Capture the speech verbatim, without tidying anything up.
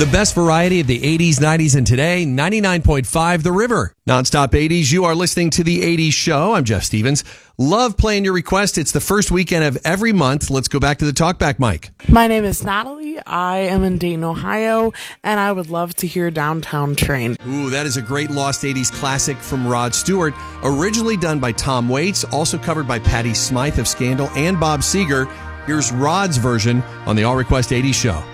The best variety of the eighties, nineties, and today, ninety-nine point five The River. Nonstop eighties, you are listening to The eighties Show. I'm Jeff Stevens. Love playing your request. It's the first weekend of every month. Let's go back to the talkback mic. My name is Natalie. I am in Dayton, Ohio, and I would love to hear Downtown Train. Ooh, that is a great Lost eighties classic from Rod Stewart. Originally done by Tom Waits, also covered by Patti Smythe of Scandal and Bob Seger. Here's Rod's version on the All Request eighties Show.